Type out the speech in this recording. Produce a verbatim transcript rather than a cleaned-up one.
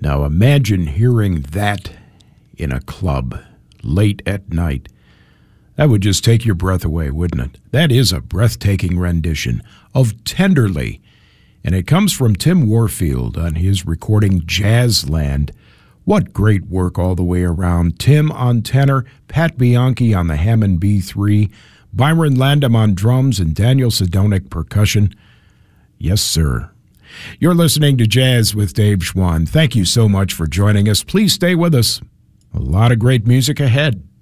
Now imagine hearing that in a club late at night. That would just take your breath away, wouldn't it? That is a breathtaking rendition of Tenderly, and it comes from Tim Warfield on his recording Jazzland. What great work all the way around. Tim on tenor, Pat Bianchi on the Hammond B three, Byron Landam on drums, and Daniel Sedonic percussion. Yes, sir. You're listening to Jazz with Dave Schwann. Thank you so much for joining us. Please stay with us. A lot of great music ahead.